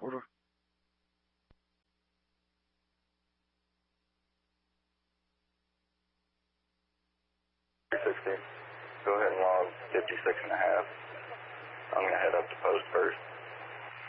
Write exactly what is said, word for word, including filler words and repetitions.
order. sixty. Go ahead and log fifty-six and a half. I'm going to head up to post first.